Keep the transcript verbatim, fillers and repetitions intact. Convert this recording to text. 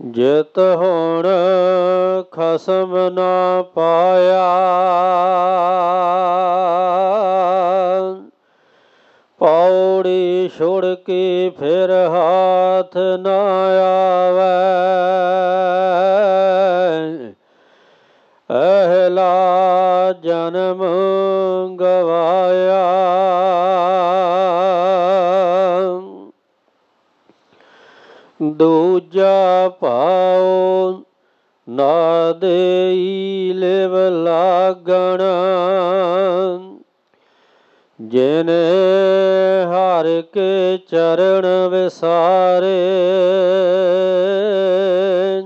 ਜਿਤ ਹੁਣ ਖਸਮ ਨਾ ਪਾਇਆ, ਪੌੜੀ ਛੁੜ ਕੇ ਫਿਰ ਹਾਥ ਨਾ ਆਵੈ। ਅਹਿਲਾ ਜਨਮ ਗਵਾਇਆ, ਦੂਜਾ ਭਾਉ ਨਾ ਦੇਈ ਲਿਵ ਲਾਗਣ। ਜਿਨੇ ਹਰਿ ਕੇ ਚਰਨ ਵਿਸਾਰੇ,